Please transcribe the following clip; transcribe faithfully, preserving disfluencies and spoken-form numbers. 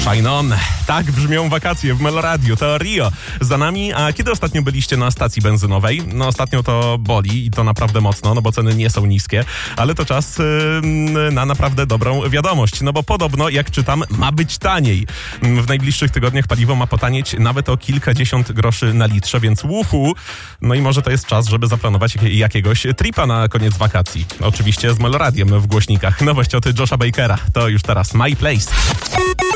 Shine On. Tak brzmią wakacje w Meloradiu. To Rio za nami. A kiedy ostatnio byliście na stacji benzynowej? No ostatnio to boli i to naprawdę mocno, no bo ceny nie są niskie, ale to czas yy, na naprawdę dobrą wiadomość. No bo podobno, jak czytam, ma być taniej. W najbliższych tygodniach paliwo ma potanieć nawet o kilkadziesiąt groszy na litrze, więc uhu. No i może to jest czas, żeby zaplanować jak- jakiegoś tripa na koniec wakacji. Oczywiście z Meloradiem w głośnikach. Nowość od Josha Bakera. To już teraz My Place.